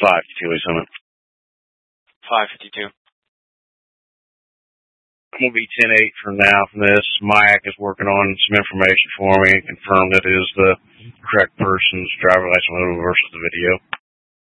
552 is on it. 552. I'm going to be 10-8 from now from this. Mike is working on some information for me and confirmed that it is the correct person's driver license photo versus the video.